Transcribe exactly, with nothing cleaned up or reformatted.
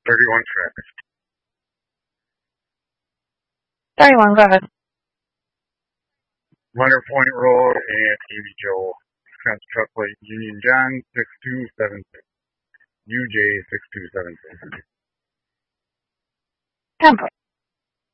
thirty-one traffic. thirty-one, go ahead. Hunter Point Road and Amy Joe. Defense truck plate Union John six two seven six. U J six two seven six. ten foot.